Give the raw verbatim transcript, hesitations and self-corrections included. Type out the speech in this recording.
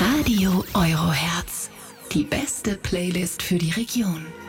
Radio Eurohertz. Die beste Playlist für die Region.